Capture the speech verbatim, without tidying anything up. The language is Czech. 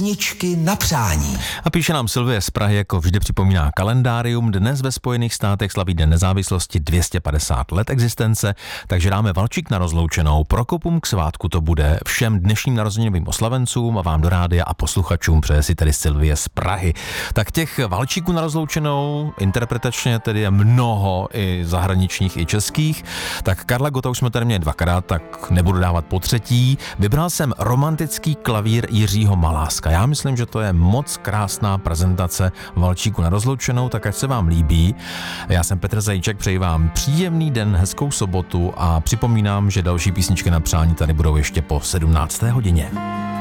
Písničky na přání. A píše nám Sylvie z Prahy, jako vždy připomíná kalendárium. Dnes ve Spojených státech slaví Den nezávislosti dvě stě padesát let existence, takže dáme valčík na rozloučenou. Prokopům k svátku to bude. Všem dnešním narozeninovým oslavencům a vám do rádia a posluchačům přeje si tedy Sylvie z Prahy. Tak těch valčíků na rozloučenou interpretačně tedy je mnoho, i zahraničních, i českých. Tak Karla Gotta už jsme tady měli dvakrát, tak nebudu dávat po třetí. Vybral jsem romantický klavír Jiřího Maláska. Já myslím, že to je moc krásná prezentace valčíku na rozloučenou, tak ať se vám líbí. Já jsem Petr Zajíček, přeji vám příjemný den, hezkou sobotu a připomínám, že další písničky na přání tady budou ještě po sedmnácté hodině.